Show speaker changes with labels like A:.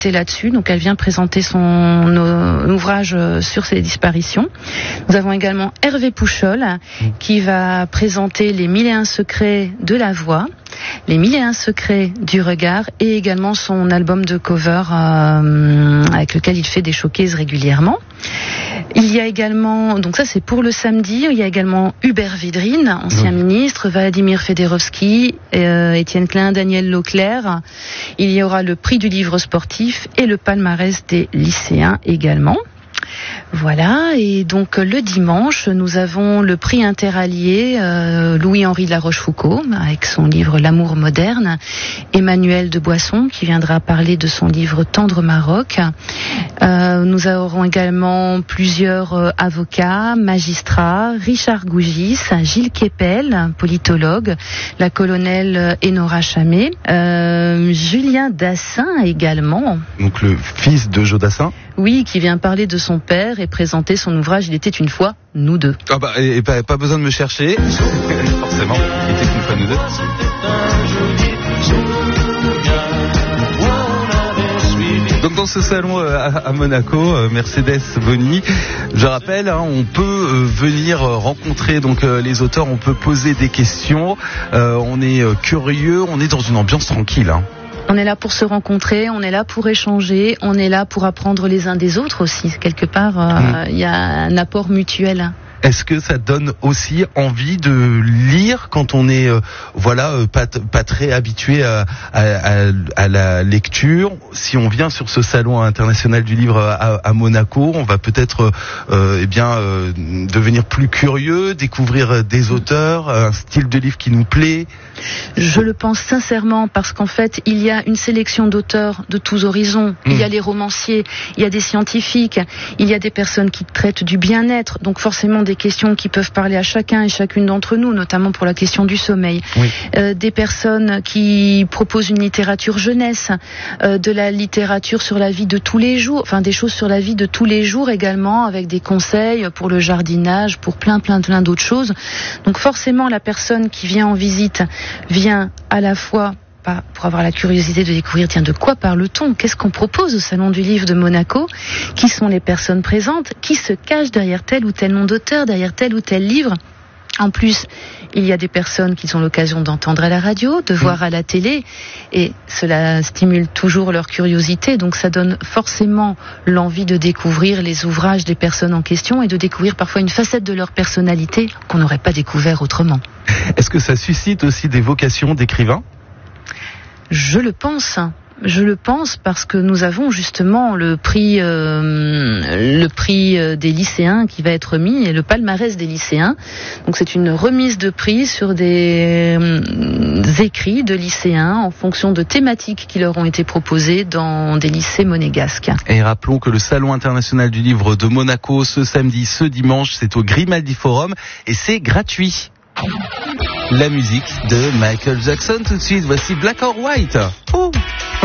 A: là-dessus, donc elle vient présenter son ouvrage sur ces disparitions. Nous avons également Hervé Pouchol qui va présenter les 1001 secrets de la voix, les 1001 secrets du regard et également son album de cover avec lequel il fait des showcases régulièrement. Il y a également, donc ça c'est pour le samedi, il y a également Hubert Védrine, ancien ministre, Vladimir Fedorovski, Étienne Klein, Daniel Leclerc. Il y aura le prix du livre sportif et le palmarès des lycéens également. Voilà, et donc le dimanche, nous avons le prix interallié Louis-Henri de la Rochefoucauld avec son livre L'amour moderne, Emmanuel de Boisson qui viendra parler de son livre Tendre Maroc. Nous aurons également plusieurs avocats, magistrats, Richard Gougis, Gilles Kepel, politologue, la colonelle Enora Chamet, Julien Dassin également.
B: Donc le fils de Joe Dassin.
A: Oui, qui vient parler de son père et présenter son ouvrage Il était une fois, nous deux.
B: Ah bah, et pas besoin de me chercher. Forcément, Il était une fois, nous deux. Donc dans ce salon à Monaco, Mercedes Bonny, je rappelle, on peut venir rencontrer donc les auteurs, on peut poser des questions, on est curieux, on est dans une ambiance tranquille.
A: On est là pour se rencontrer, on est là pour échanger, on est là pour apprendre les uns des autres aussi. Quelque part, il y a un apport mutuel.
B: Est-ce que ça donne aussi envie de lire quand on est pas très habitué à la lecture? Si on vient sur ce salon international du livre à Monaco, on va peut-être devenir plus curieux, découvrir des auteurs, un style de livre qui nous plaît.
A: Je le pense sincèrement parce qu'en fait, il y a une sélection d'auteurs de tous horizons. Il y a les romanciers, il y a des scientifiques, il y a des personnes qui traitent du bien-être, donc forcément des questions qui peuvent parler à chacun et chacune d'entre nous, notamment pour la question du sommeil. Des personnes qui proposent une littérature jeunesse, de la littérature sur la vie de tous les jours, enfin des choses sur la vie de tous les jours également, avec des conseils pour le jardinage, pour plein d'autres choses. Donc forcément, la personne qui vient en visite vient à la fois pour avoir la curiosité de découvrir, de quoi parle-t-on ? Qu'est-ce qu'on propose au Salon du Livre de Monaco ? Qui sont les personnes présentes ? Qui se cachent derrière tel ou tel nom d'auteur, derrière tel ou tel livre ? En plus, il y a des personnes qui ont l'occasion d'entendre à la radio, de voir à la télé, et cela stimule toujours leur curiosité, donc ça donne forcément l'envie de découvrir les ouvrages des personnes en question et de découvrir parfois une facette de leur personnalité qu'on n'aurait pas découvert autrement.
B: Est-ce que ça suscite aussi des vocations d'écrivains ?
A: Je le pense parce que nous avons justement le prix des lycéens qui va être remis et le palmarès des lycéens. Donc c'est une remise de prix sur des écrits de lycéens en fonction de thématiques qui leur ont été proposées dans des lycées monégasques.
B: Et rappelons que le Salon international du livre de Monaco ce samedi, ce dimanche, c'est au Grimaldi Forum et c'est gratuit. La musique de Michael Jackson tout de suite, voici Black or White.